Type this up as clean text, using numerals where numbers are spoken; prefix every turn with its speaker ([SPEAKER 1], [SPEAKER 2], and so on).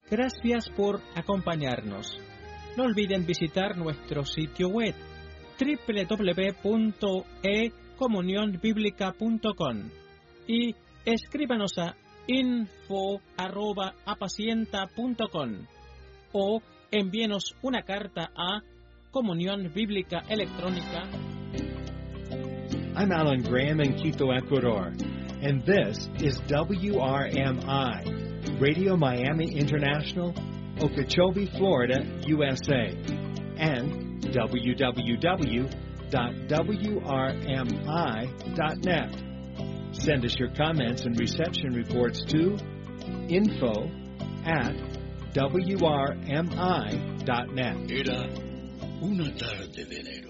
[SPEAKER 1] Gracias por acompañarnos. No olviden visitar nuestro sitio web www.ecomunionbiblica.com y escríbanos a info@apacienta.com o envíenos una carta a Comunión Bíblica Electrónica.
[SPEAKER 2] I'm Alan Graham in Quito, Ecuador, and this is WRMI, Radio Miami International, Okeechobee, Florida, USA, and www.wrmi.net. Send us your comments and reception reports to info@wrmi.net.
[SPEAKER 3] Era una tarde de enero.